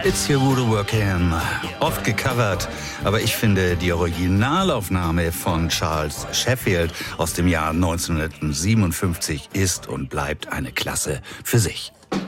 It's Your Voodoo Working, oft gecovert, aber ich finde die Originalaufnahme von Charles Sheffield aus dem Jahr 1957 ist und bleibt eine Klasse für sich.